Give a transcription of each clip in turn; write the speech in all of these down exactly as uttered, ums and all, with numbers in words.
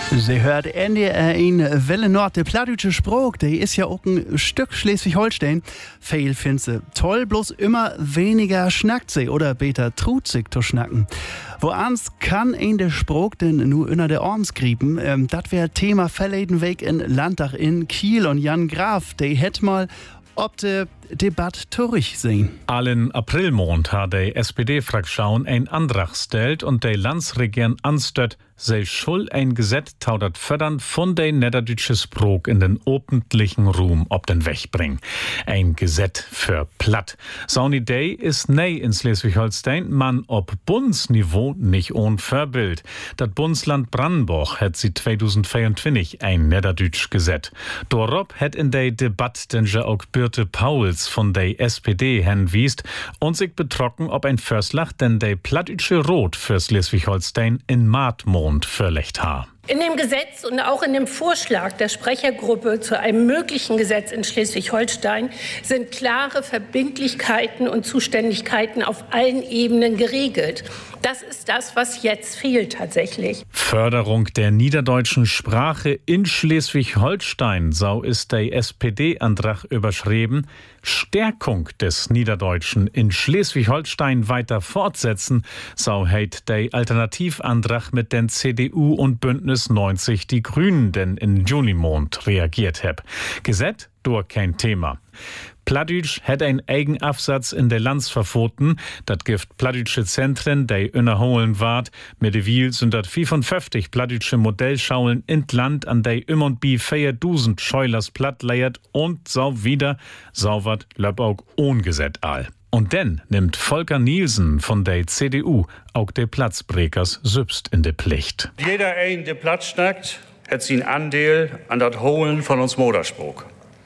Sie hört N D R in Welle Nord. Der plattdeutsche Spruch, der ist ja auch ein Stück Schleswig-Holstein. Viel findet sie toll, bloß immer weniger schnackt sie oder beter tut sich zu schnacken. Woans kann ein der Spruch denn nur inner der Orms griepen? Ähm, das wäre Thema verleden Weg in Landtag in Kiel und Jan Graf, der hätt mal ob de Debatte durch sehen. Allen Aprilmond hat die S P D-Fraktion ein Antrag stellt und die Landsregierung anstört, sei schuld ein Gesetz taudert fördern von de niederdeutsche Spruch in den öffentlichen Ruhm ob den Weg bringen. Ein Gesetz für platt. So eine Idee ist nei in Schleswig-Holstein, man ob Bundesniveau nicht ohne Vorbild. Das Bundesland Brandenburg hat sie zweitausendvierundzwanzig ein niederdeutsch Gesetz. Dorob hat in der Debatte den ja auch Birte Pauls von der S P D hinwiest und sich betrocken, ob ein Förslach denn der plattdeutsche Rot für Schleswig-Holstein in Maatmond verlegt ha. In dem Gesetz und auch in dem Vorschlag der Sprechergruppe zu einem möglichen Gesetz in Schleswig-Holstein sind klare Verbindlichkeiten und Zuständigkeiten auf allen Ebenen geregelt. Das ist das, was jetzt fehlt tatsächlich. Förderung der niederdeutschen Sprache in Schleswig-Holstein, so ist der S P D-Antrag überschrieben. Stärkung des Niederdeutschen in Schleswig-Holstein weiter fortsetzen, so hat der Alternativantrag mit den C D U und Bündnis neunzig Die Grünen denn in Junimond reagiert hab. Gesetz durch kein Thema. Plattdeutsch hat ein Eigenabsatz in der Lands verfoten. Dat gift plattdeutsche Zentren, die innerholen ward. Mittlerweile sind dat fünfundfünfzig plattdeutsche Modellschaulen in Land, an der im und bi viertausend Scheulers platt leiert und so wieder, so wat löb auch ungesetzt all. Und dann nimmt Volker Nielsen von der C D U auch der Platzbrekers sübst in de Pflicht. Jeder ein, der Platz schnackt, hat sin Anteil an dat Holen von uns Moderspruch.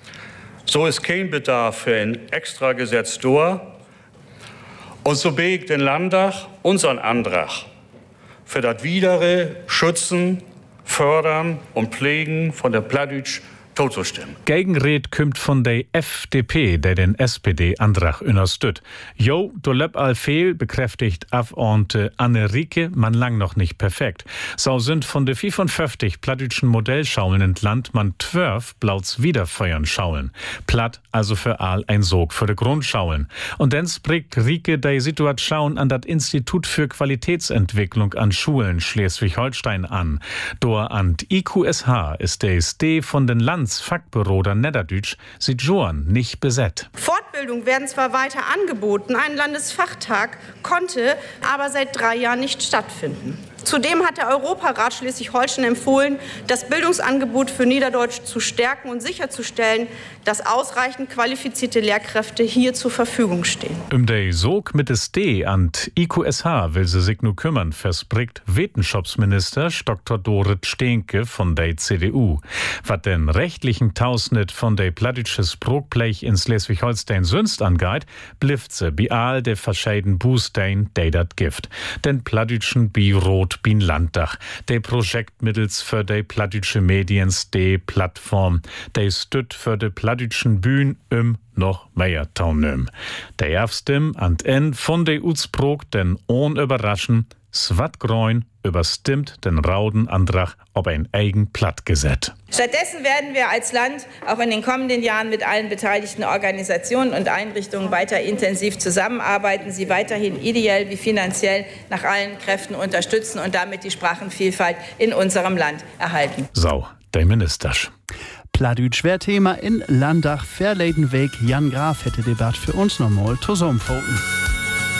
So ist kein Bedarf für ein Extragesetz da. Und so begt den Landtag unseren Antrag für das Widere Schützen, Fördern und Pflegen von der Plattdeutsch totzustimmen. Gegenred kümmt von der F D P, der den S P D-Antrag unterstützt. Jo, do löb all fehl, bekräftigt Abgeordnete Anne Rieke, man lang noch nicht perfekt. So sind von der fünfundfünfzig plattdeutschen Modellschaulen entland man zwölf blauts Wiederfeuern schaulen. Platt also für all ein Sog für de Grundschaulen. Und dann spricht Rieke der Situation an das Institut für Qualitätsentwicklung an Schulen Schleswig-Holstein an. Dor an I Q S H ist der S D von den Land Fachbüro der Niederdeutsch sieht Johann nicht besetzt. Fortbildungen werden zwar weiter angeboten, ein Landesfachtag konnte aber seit drei Jahren nicht stattfinden. Zudem hat der Europarat Schleswig-Holstein empfohlen, das Bildungsangebot für Niederdeutsch zu stärken und sicherzustellen, dass ausreichend qualifizierte Lehrkräfte hier zur Verfügung stehen. Um der Sog mit des D an I Q S H will sie sich nur kümmern, verspricht Wetenschaftsminister Doktor Dorit Steenke von der C D U. Was den rechtlichen Tausnet von der plattdeutsche Spruchblech in Schleswig-Holstein sünst angeht, blifft sie bei all der verschiedenen Bußstein, der dat gift. Den plattdeutschen Birot bin Landtag, der Projekt mittels für die plattdeutsche Mediens, die Plattform, der stütt für die plattdeutschen Bühnen im noch mehr Taunüm. Der erfstim an en von der Utsprog den ohn überraschen, Svatgroin überstimmt den Raudenantrag ob ein eigen Plattgesetz. Stattdessen werden wir als Land auch in den kommenden Jahren mit allen beteiligten Organisationen und Einrichtungen weiter intensiv zusammenarbeiten, sie weiterhin ideell wie finanziell nach allen Kräften unterstützen und damit die Sprachenvielfalt in unserem Land erhalten. So, der Minister. Plattdeutsch wär Thema in Landtag verleden Weg. Jan Graf hätte Debatte für uns nochmal zusammenfoten.